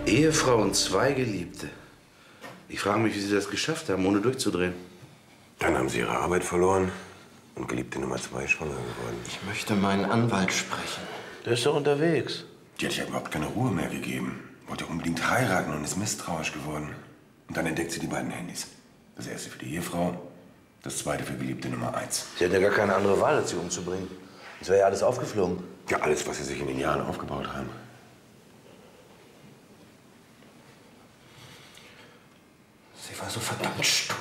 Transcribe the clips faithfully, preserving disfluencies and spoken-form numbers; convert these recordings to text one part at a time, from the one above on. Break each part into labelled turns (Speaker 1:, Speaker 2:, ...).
Speaker 1: Ehefrau und zwei Geliebte. Ich frage mich, wie Sie das geschafft haben, ohne durchzudrehen.
Speaker 2: Dann haben Sie Ihre Arbeit verloren und Geliebte Nummer zwei ist schwanger geworden.
Speaker 3: Ich möchte meinen Anwalt sprechen.
Speaker 1: Der ist doch unterwegs.
Speaker 2: Die hat ja überhaupt keine Ruhe mehr gegeben. Wollte unbedingt heiraten und ist misstrauisch geworden. Und dann entdeckt sie die beiden Handys. Das erste für die Ehefrau, das zweite für Geliebte Nummer eins.
Speaker 1: Sie hatten ja gar keine andere Wahl, als sie umzubringen. Das wäre ja alles aufgeflogen.
Speaker 2: Ja, alles, was sie sich in den Jahren aufgebaut haben.
Speaker 3: Sie war so verdammt stur.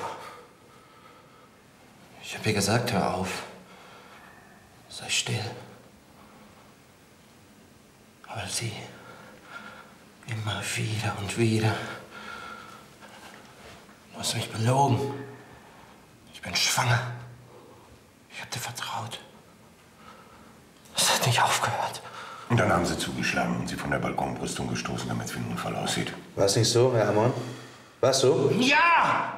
Speaker 3: Ich habe ihr gesagt, hör auf. Sei still. Aber sie, immer wieder und wieder. Du hast mich belogen. Ich bin schwanger. Ich hab dir vertraut. Es hat nicht aufgehört.
Speaker 2: Und dann haben sie zugeschlagen und sie von der Balkonbrüstung gestoßen, damit es wie ein Unfall aussieht.
Speaker 1: War es nicht so, Herr Amon? War es so?
Speaker 3: Ja!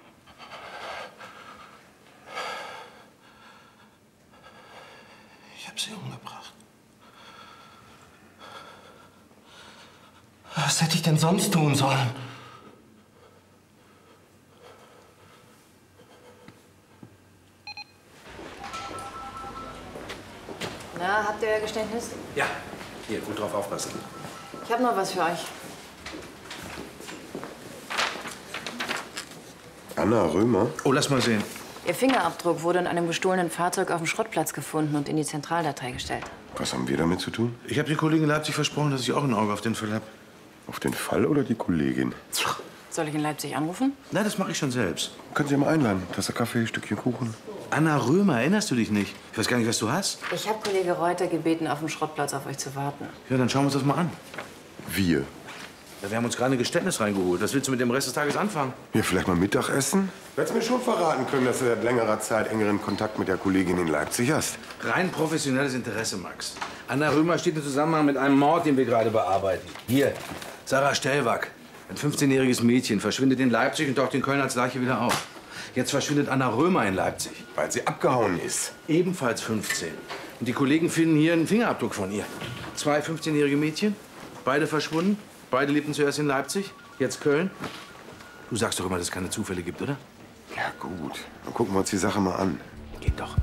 Speaker 3: Ich hab sie umgebracht. Was hätte ich denn sonst tun sollen?
Speaker 4: Na, habt ihr euer Geständnis?
Speaker 1: Ja. Hier, gut drauf aufpassen.
Speaker 4: Ich habe noch was für euch.
Speaker 2: Anna Römer?
Speaker 1: Oh, lass mal sehen.
Speaker 4: Ihr Fingerabdruck wurde in einem gestohlenen Fahrzeug auf dem Schrottplatz gefunden und in die Zentraldatei gestellt.
Speaker 2: Was haben wir damit zu tun?
Speaker 1: Ich habe den Kollegen in Leipzig versprochen, dass ich auch ein Auge auf den Fall habe.
Speaker 2: Auf den Fall oder die Kollegin?
Speaker 4: Soll ich in Leipzig anrufen?
Speaker 1: Nein, das mache ich schon selbst.
Speaker 2: Können Sie mal einladen. Tasse Kaffee, Stückchen Kuchen.
Speaker 1: Anna Römer, erinnerst du dich nicht? Ich weiß gar nicht, was du hast.
Speaker 4: Ich habe Kollege Reuter gebeten, auf dem Schrottplatz auf euch zu warten.
Speaker 1: Ja, dann schauen wir uns das mal an.
Speaker 2: Wir?
Speaker 1: Ja, wir haben uns gerade ein Geständnis reingeholt. Was willst du mit dem Rest des Tages anfangen?
Speaker 2: Hier vielleicht mal Mittagessen? Du hättest mir schon verraten können, dass du seit längerer Zeit engeren Kontakt mit der Kollegin in Leipzig hast.
Speaker 1: Rein professionelles Interesse, Max. Anna Römer steht im Zusammenhang mit einem Mord, den wir gerade bearbeiten. Hier, Sarah Stellwag, ein fünfzehnjähriges Mädchen, verschwindet in Leipzig und taucht in Köln als Leiche wieder auf. Jetzt verschwindet Anna Römer in Leipzig.
Speaker 2: Weil sie abgehauen ist.
Speaker 1: Ebenfalls fünfzehn. Und die Kollegen finden hier einen Fingerabdruck von ihr. Zwei fünfzehnjährige Mädchen, beide verschwunden. Beide lebten zuerst in Leipzig, jetzt Köln. Du sagst doch immer, dass es keine Zufälle gibt, oder?
Speaker 2: Ja, gut. Dann gucken wir uns die Sache mal an.
Speaker 1: Geht doch.